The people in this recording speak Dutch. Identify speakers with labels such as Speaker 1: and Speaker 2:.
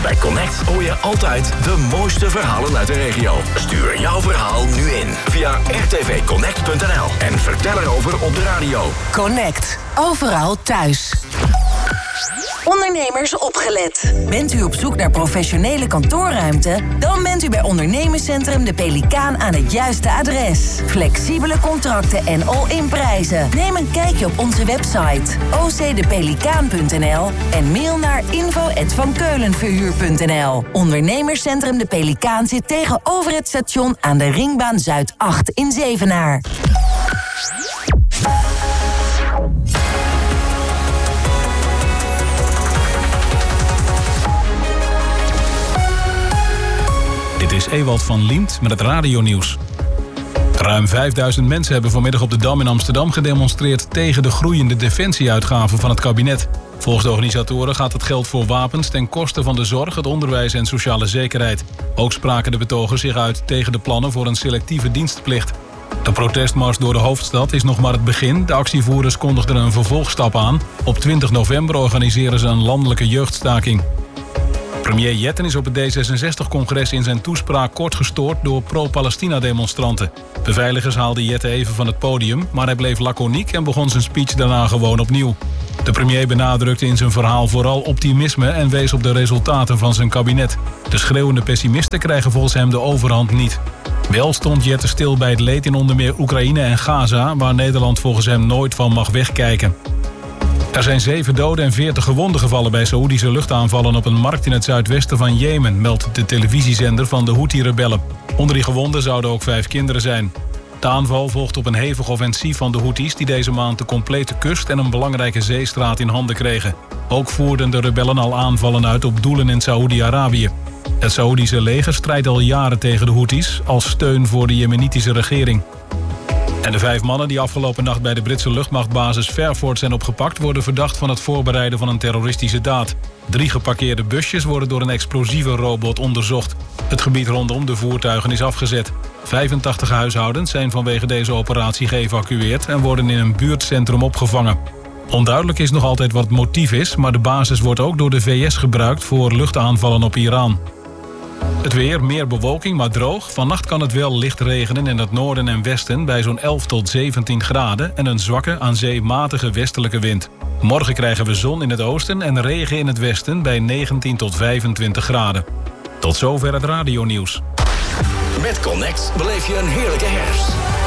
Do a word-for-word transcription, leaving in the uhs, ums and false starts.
Speaker 1: Bij Connect hoor je altijd de mooiste verhalen uit de regio. Stuur jouw verhaal nu in via r t v connect punt n l en vertel erover op de radio.
Speaker 2: Connect. Overal thuis. Ondernemers opgelet. Bent u op zoek naar professionele kantoorruimte? Dan bent u bij Ondernemerscentrum De Pelikaan aan het juiste adres. Flexibele contracten en all-in prijzen. Neem een kijkje op onze website o c de pelikaan punt n l en mail naar info at van keulenverhuur punt n l. Ondernemerscentrum De Pelikaan zit tegenover het station aan de Ringbaan Zuid acht in Zevenaar.
Speaker 3: Dit is Ewald van Liemt met het radionieuws. Ruim vijfduizend mensen hebben vanmiddag op de Dam in Amsterdam gedemonstreerd tegen de groeiende defensieuitgaven van het kabinet. Volgens de organisatoren gaat het geld voor wapens ten koste van de zorg, het onderwijs en sociale zekerheid. Ook spraken de betogers zich uit tegen de plannen voor een selectieve dienstplicht. De protestmars door de hoofdstad is nog maar het begin. De actievoerders kondigden een vervolgstap aan. Op twintig november organiseren ze een landelijke jeugdstaking. Premier Jetten is op het D zesenzestig-congres in zijn toespraak kort gestoord door pro-Palestina-demonstranten. Beveiligers haalden Jetten even van het podium, maar hij bleef laconiek en begon zijn speech daarna gewoon opnieuw. De premier benadrukte in zijn verhaal vooral optimisme en wees op de resultaten van zijn kabinet. De schreeuwende pessimisten krijgen volgens hem de overhand niet. Wel stond Jetten stil bij het leed in onder meer Oekraïne en Gaza, waar Nederland volgens hem nooit van mag wegkijken. Er zijn zeven doden en veertig gewonden gevallen bij Saoedische luchtaanvallen op een markt in het zuidwesten van Jemen, meldt de televisiezender van de Houthi-rebellen. Onder die gewonden zouden ook vijf kinderen zijn. De aanval volgt op een hevig offensief van de Houthis die deze maand de complete kust en een belangrijke zeestraat in handen kregen. Ook voerden de rebellen al aanvallen uit op doelen in Saoedi-Arabië. Het Saoedische leger strijdt al jaren tegen de Houthis als steun voor de jemenitische regering. En de vijf mannen die afgelopen nacht bij de Britse luchtmachtbasis Fairford zijn opgepakt worden verdacht van het voorbereiden van een terroristische daad. Drie geparkeerde busjes worden door een explosieve robot onderzocht. Het gebied rondom de voertuigen is afgezet. vijfentachtig huishoudens zijn vanwege deze operatie geëvacueerd en worden in een buurtcentrum opgevangen. Onduidelijk is nog altijd wat het motief is, maar de basis wordt ook door de V S gebruikt voor luchtaanvallen op Iran. Het weer, meer bewolking, maar droog. Vannacht kan het wel licht regenen in het noorden en westen bij zo'n elf tot zeventien graden... en een zwakke, aan zee matige westelijke wind. Morgen krijgen we zon in het oosten en regen in het westen bij negentien tot vijfentwintig graden. Tot zover het radionieuws.
Speaker 1: Met Connect beleef je een heerlijke herfst.